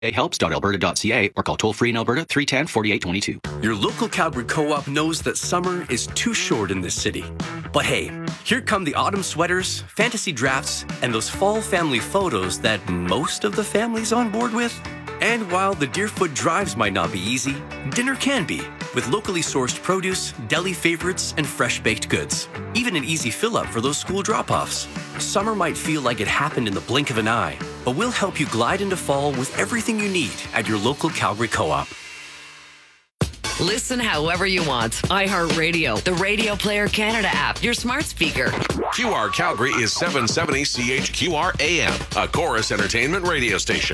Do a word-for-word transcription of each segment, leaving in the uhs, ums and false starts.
helps dot alberta dot c a or call toll-free in Alberta three one zero, four eight two two. Your local Calgary Co-op knows that summer is too short in this city. But hey, here come the autumn sweaters, fantasy drafts, and those fall family photos that most of the family's on board with. And while the Deerfoot drives might not be easy, dinner can be, with locally sourced produce, deli favorites, and fresh-baked goods. Even an easy fill-up for those school drop-offs. Summer might feel like it happened in the blink of an eye, but we'll help you glide into fall with everything you need at your local Calgary Co-op. Listen however you want. iHeartRadio, the Radio Player Canada app, your smart speaker. Q R Calgary is seven seventy C H Q R A M, a Chorus Entertainment radio station.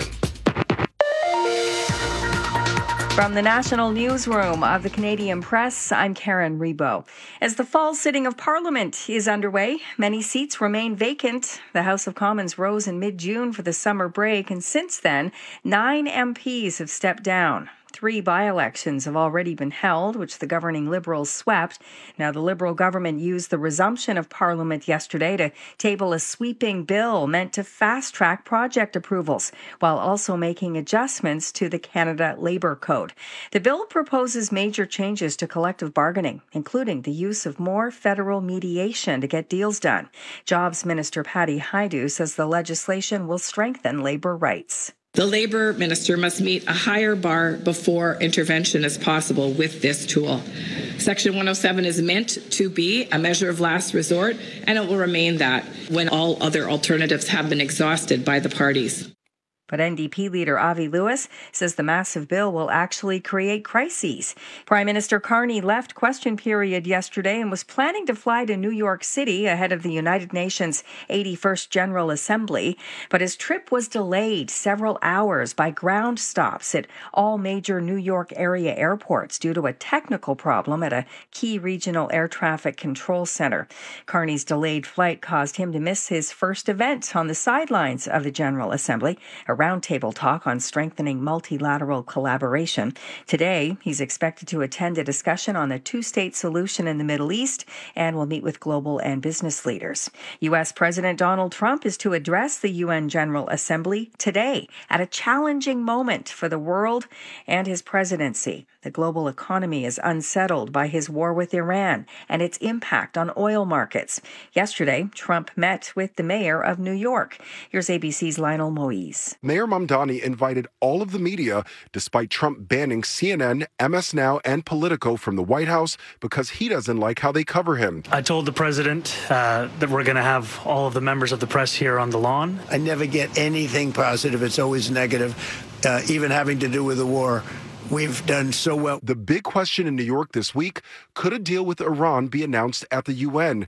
From the National Newsroom of the Canadian Press, I'm Karen Rebo. As the fall sitting of Parliament is underway, many seats remain vacant. The House of Commons rose in mid-June for the summer break, and since then, nine M Ps have stepped down. Three by-elections have already been held, which the governing Liberals swept. Now, the Liberal government used the resumption of Parliament yesterday to table a sweeping bill meant to fast-track project approvals, while also making adjustments to the Canada Labour Code. The bill proposes major changes to collective bargaining, including the use of more federal mediation to get deals done. Jobs Minister Patty Hajdu says the legislation will strengthen labour rights. The Labour Minister must meet a higher bar before intervention is possible with this tool. Section one oh seven is meant to be a measure of last resort, and it will remain that when all other alternatives have been exhausted by the parties. But N D P leader Avi Lewis says the massive bill will actually create crises. Prime Minister Carney left question period yesterday and was planning to fly to New York City ahead of the United Nations eighty-first General Assembly. But his trip was delayed several hours by ground stops at all major New York area airports due to a technical problem at a key regional air traffic control center. Carney's delayed flight caused him to miss his first event on the sidelines of the General Assembly, a roundtable talk on strengthening multilateral collaboration. Today, he's expected to attend a discussion on the two-state solution in the Middle East and will meet with global and business leaders. U S President Donald Trump is to address the U N General Assembly today at a challenging moment for the world and his presidency. The global economy is unsettled by his war with Iran and its impact on oil markets. Yesterday, Trump met with the mayor of New York. Here's A B C's Lionel Moise. Mayor Mamdani invited all of the media, despite Trump banning C N N, M S Now, and Politico from the White House because he doesn't like how they cover him. I told the president uh, that we're going to have all of the members of the press here on the lawn. I never get anything positive. It's always negative, uh, even having to do with the war. We've done so well. The big question in New York this week, could a deal with Iran be announced at the U N?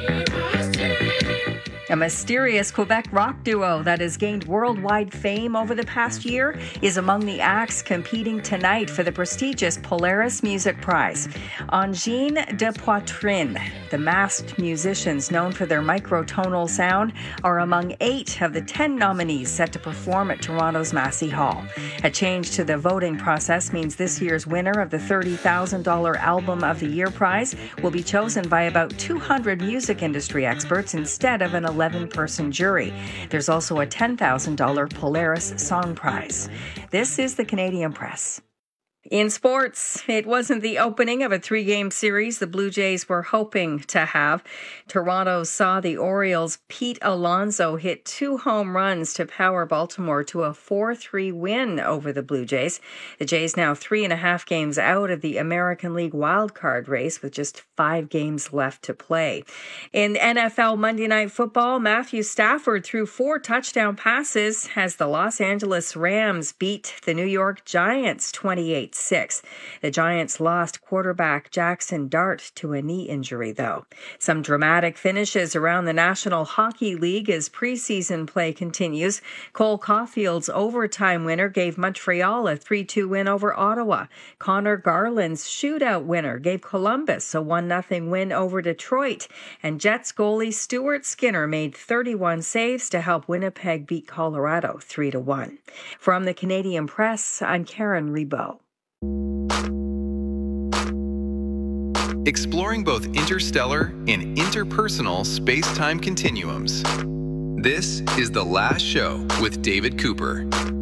A mysterious Quebec rock duo that has gained worldwide fame over the past year is among the acts competing tonight for the prestigious Polaris Music Prize. Angine de Poitrine, the masked musicians known for their microtonal sound, are among eight of the ten nominees set to perform at Toronto's Massey Hall. A change to the voting process means this year's winner of the thirty thousand dollars Album of the Year prize will be chosen by about two hundred music industry experts instead of an eleven-person jury. There's also a ten thousand dollars Polaris Song Prize. This is the Canadian Press. In sports, it wasn't the opening of a three-game series the Blue Jays were hoping to have. Toronto saw the Orioles' Pete Alonso hit two home runs to power Baltimore to a four three win over the Blue Jays. The Jays now three and a half games out of the American League wildcard race with just five games left to play. In N F L Monday Night Football, Matthew Stafford threw four touchdown passes as the Los Angeles Rams beat the New York Giants twenty-eight six. The Giants lost quarterback Jackson Dart to a knee injury, though. Some dramatic finishes around the National Hockey League as preseason play continues. Cole Caulfield's overtime winner gave Montreal a three two win over Ottawa. Connor Garland's shootout winner gave Columbus a one nothing win over Detroit. And Jets goalie Stuart Skinner made thirty-one saves to help Winnipeg beat Colorado three to one. From the Canadian Press, I'm Karen Rebo. Exploring both interstellar and interpersonal space-time continuums. This is The Last Show with David Cooper.